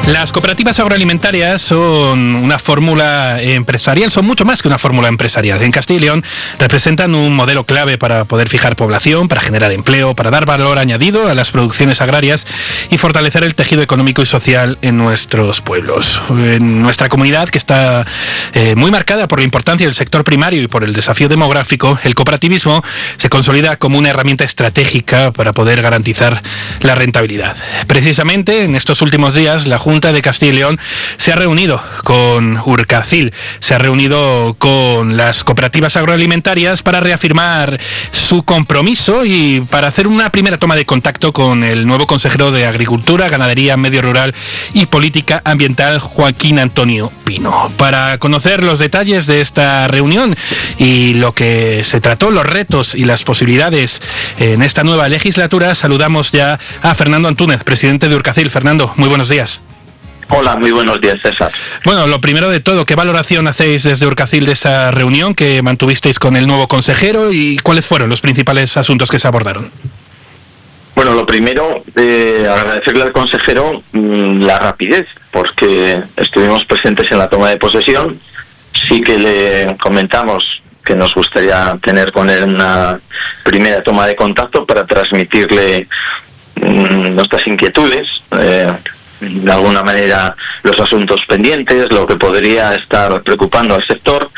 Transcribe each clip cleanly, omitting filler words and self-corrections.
Las cooperativas agroalimentarias son una fórmula empresarial, son mucho más que una fórmula empresarial. En Castilla y León representan un modelo clave para poder fijar población, para generar empleo, para dar valor añadido a las producciones agrarias y fortalecer el tejido económico y social en nuestros pueblos. En nuestra comunidad, que está muy marcada por la importancia del sector primario y por el desafío demográfico, el cooperativismo se consolida como una herramienta estratégica para poder garantizar la rentabilidad. Precisamente en estos últimos días, la Junta de Castilla y León se ha reunido con Urcacil, se ha reunido con las cooperativas agroalimentarias para reafirmar su compromiso y para hacer una primera toma de contacto con el nuevo consejero de Agricultura, Ganadería, Medio Rural y Política Ambiental, Joaquín Antonio Pino. Para conocer los detalles de esta reunión y lo que se trató, los retos y las posibilidades en esta nueva legislatura, saludamos ya a Fernando Antúnez, presidente de Urcacil. Fernando, muy buenos días. Hola, muy buenos días, César. Bueno, lo primero de todo, ¿qué valoración hacéis desde Urcacil de esa reunión que mantuvisteis con el nuevo consejero y cuáles fueron los principales asuntos que se abordaron? Bueno, lo primero, agradecerle al consejero la rapidez, porque estuvimos presentes en la toma de posesión. Sí que le comentamos que nos gustaría tener con él una primera toma de contacto para transmitirle nuestras inquietudes, de alguna manera los asuntos pendientes, lo que podría estar preocupando al sector,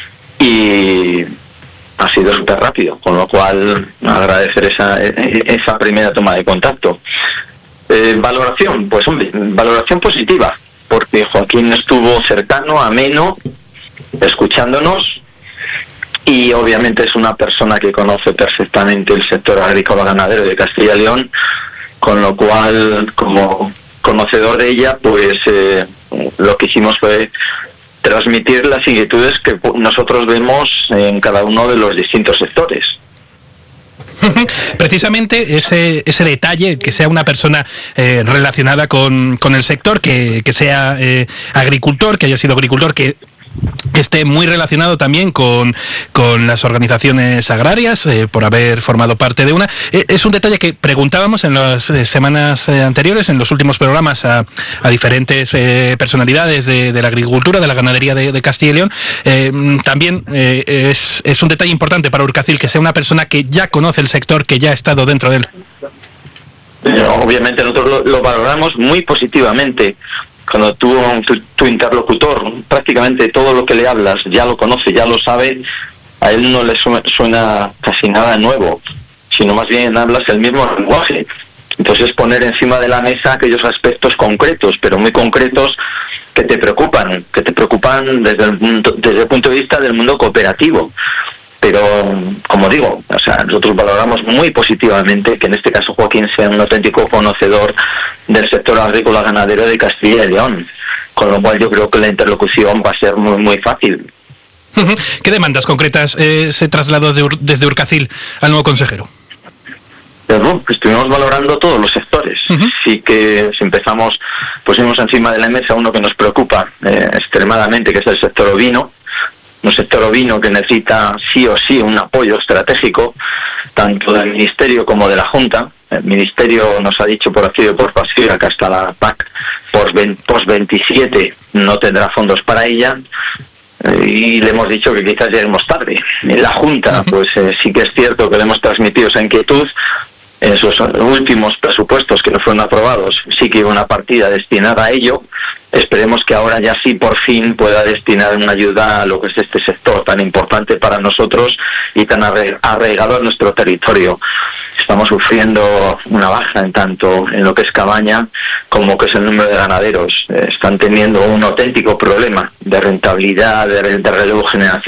y ha sido súper rápido, con lo cual agradecer esa primera toma de contacto. Valoración, pues hombre, valoración positiva, porque Joaquín estuvo cercano, ameno, escuchándonos, y obviamente es una persona que conoce perfectamente el sector agrícola ganadero de Castilla y León, con lo cual, como conocedor de ella, pues lo que hicimos fue transmitir las inquietudes que nosotros vemos en cada uno de los distintos sectores. Precisamente ese detalle, que sea una persona relacionada con el sector, que sea agricultor, que haya sido agricultor, que esté muy relacionado también con las organizaciones agrarias, por haber formado parte de una. Es un detalle que preguntábamos en las semanas anteriores, en los últimos programas, a diferentes personalidades de la agricultura, de la ganadería de Castilla y León. También es un detalle importante para Urcacil que sea una persona que ya conoce el sector, que ya ha estado dentro de él. Obviamente nosotros lo valoramos muy positivamente. Cuando tu interlocutor prácticamente todo lo que le hablas ya lo conoce, ya lo sabe, a él no le suena casi nada nuevo, sino más bien hablas el mismo lenguaje. Entonces poner encima de la mesa aquellos aspectos concretos, pero muy concretos, que te preocupan desde el punto de vista del mundo cooperativo. Pero, como digo, o sea, nosotros valoramos muy positivamente que en este caso Joaquín sea un auténtico conocedor del sector agrícola ganadero de Castilla y León, con lo cual yo creo que la interlocución va a ser muy, muy fácil. ¿Qué demandas concretas se trasladó desde Urcacil al nuevo consejero? Pero, estuvimos valorando todos los sectores. Sí que si empezamos, pusimos encima de la mesa uno que nos preocupa extremadamente, que es el sector ovino. Un sector ovino que necesita sí o sí un apoyo estratégico, tanto del Ministerio como de la Junta. El Ministerio nos ha dicho por activa y por pasiva que hasta la PAC post-27 no tendrá fondos para ella, y le hemos dicho que quizás lleguemos tarde. En la Junta, pues sí que es cierto que le hemos transmitido esa inquietud. En sus últimos presupuestos que no fueron aprobados sí que iba una partida destinada a ello. Esperemos que ahora ya sí por fin pueda destinar una ayuda a lo que es este sector tan importante para nosotros y tan arraigado en nuestro territorio. Estamos sufriendo una baja en tanto en lo que es cabaña como que es el número de ganaderos. Están teniendo un auténtico problema de rentabilidad, de relevo generacional